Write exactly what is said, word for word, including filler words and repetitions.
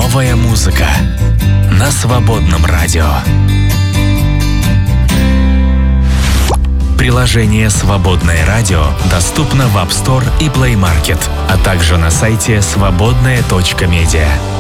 Новая музыка на Свободном радио. Приложение «Свободное радио» доступно в App Store и Play Market, а также на сайте свободная точка медиа.